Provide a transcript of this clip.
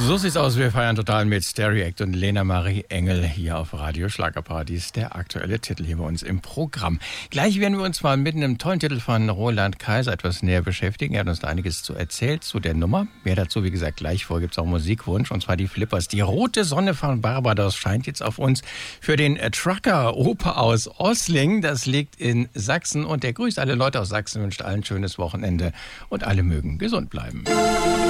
So sieht's aus, wir feiern total mit Stereo Act und Lena Marie Engel hier auf Radio Schlagerpartys, der aktuelle Titel hier bei uns im Programm. Gleich werden wir uns mal mit einem tollen Titel von Roland Kaiser etwas näher beschäftigen. Er hat uns da einiges zu erzählt zu der Nummer. Mehr dazu, wie gesagt, gleich vor gibt's auch Musikwunsch, und zwar die Flippers. Die rote Sonne von Barbados scheint jetzt auf uns für den Trucker-Opa aus Ossling. Das liegt in Sachsen, und der grüßt alle Leute aus Sachsen, wünscht allen ein schönes Wochenende und alle mögen gesund bleiben.